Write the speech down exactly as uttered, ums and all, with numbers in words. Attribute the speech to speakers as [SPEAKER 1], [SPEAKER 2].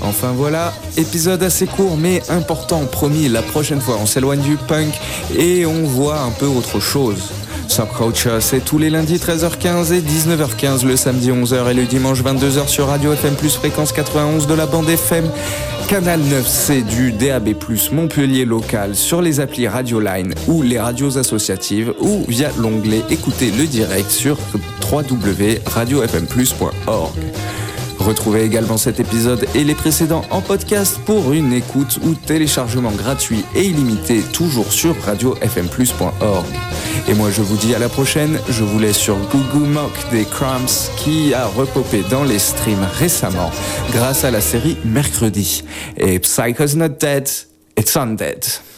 [SPEAKER 1] Enfin voilà, épisode assez court mais important, promis, la prochaine fois on s'éloigne du punk et on voit un peu autre chose. Subculture, c'est tous les lundis treize heures quinze et dix-neuf heures quinze, le samedi onze heures et le dimanche vingt-deux heures sur Radio F M plus, fréquence quatre-vingt-onze de la bande F M, canal neuf C du D A B plus, Montpellier local, sur les applis Radio Line ou les radios associatives ou via l'onglet Écoutez le direct sur w w w point radio f m plus point org. Retrouvez également cet épisode et les précédents en podcast pour une écoute ou téléchargement gratuit et illimité, toujours sur radio f m plus point org. Et moi je vous dis à la prochaine, je vous laisse sur Goo Goo Mock des Cramps qui a repopé dans les streams récemment grâce à la série Mercredi. Et Psycho's not dead, it's undead.